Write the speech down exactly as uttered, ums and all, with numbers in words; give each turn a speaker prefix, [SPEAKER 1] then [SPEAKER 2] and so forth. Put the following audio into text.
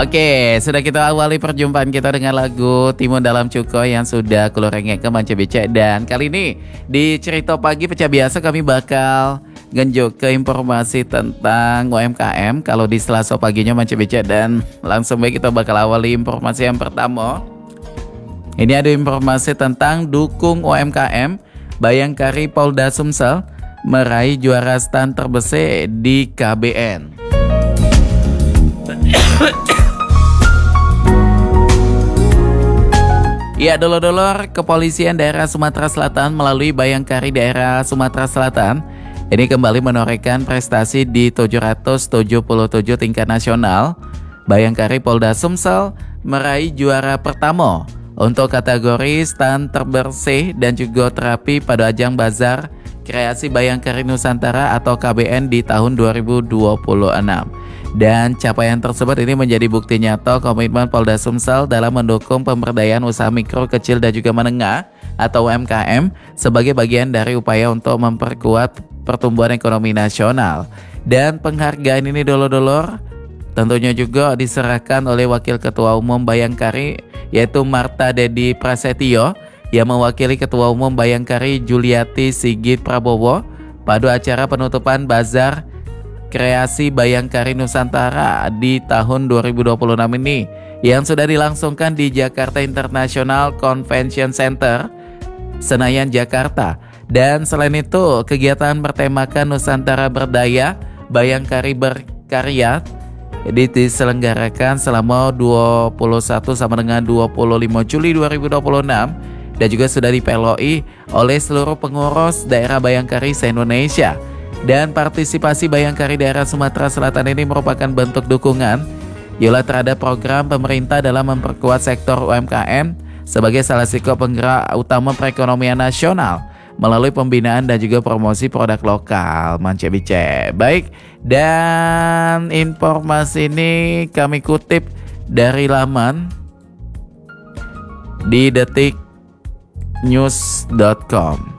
[SPEAKER 1] Oke, sudah kita awali perjumpaan kita dengan lagu Timun Dalam Cuko yang sudah kulurengek ke Manca Becek. Dan kali ini di Cerita Pagi Pecah Biasa kami bakal genjuk ke informasi tentang U M K M kalau di Selasa paginya Manca Becek. Dan langsung baik kita bakal awali informasi yang pertama. Ini ada informasi tentang dukung U M K M, Bayangkari Polda Sumsel meraih juara stan terbesar di K B N. Ya, dulur-dulur, Kepolisian Daerah Sumatera Selatan melalui Bayangkari Daerah Sumatera Selatan ini kembali menorehkan prestasi di tujuh ratus tujuh puluh tujuh tingkat nasional. Bayangkari Polda Sumsel meraih juara pertama untuk kategori stan terbersih dan juga terapi pada ajang Bazar Kreasi Bayangkari Nusantara atau K B N di tahun dua ribu dua puluh enam. Dan capaian tersebut ini menjadi bukti nyata komitmen Polda Sumsel dalam mendukung pemberdayaan usaha mikro, kecil, dan juga menengah atau U M K M sebagai bagian dari upaya untuk memperkuat pertumbuhan ekonomi nasional. Dan penghargaan ini dulur-dulur tentunya juga diserahkan oleh Wakil Ketua Umum Bayangkari yaitu Marta Dedi Prasetyo yang mewakili Ketua Umum Bayangkari Juliati Sigit Prabowo pada acara penutupan Bazar Kreasi Bayangkari Nusantara di tahun dua ribu dua puluh enam ini yang sudah dilangsungkan di Jakarta International Convention Center, Senayan, Jakarta. Dan selain itu, kegiatan bertemakan Nusantara Berdaya, Bayangkari Berkarya diselenggarakan selama dua puluh satu sampai dengan dua puluh lima Juli dua ribu dua puluh enam dan juga sudah dipeloi oleh seluruh pengurus daerah Bayangkari se-Indonesia. Dan partisipasi Bayangkari Daerah Sumatera Selatan ini merupakan bentuk dukungan Yola terhadap program pemerintah dalam memperkuat sektor U M K M sebagai salah satu penggerak utama perekonomian nasional melalui pembinaan dan juga promosi produk lokal. Manca Becek. Baik, dan informasi ini kami kutip dari laman di detik news dot com.